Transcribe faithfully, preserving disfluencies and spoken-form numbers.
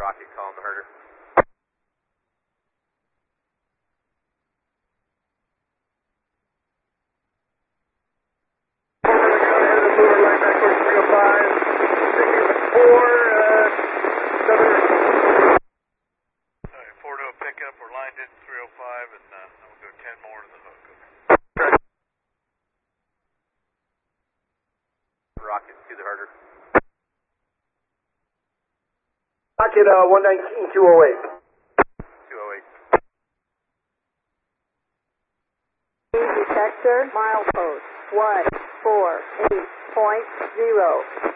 Rocket calling the herder. Four to a pickup, we're lined in three oh five, and uh, I'm going to go ten more to the hook. Rocket to the herder. Rocket uh, one nineteen, two oh eight. two oh eight. Detector, milepost one four eight point zero.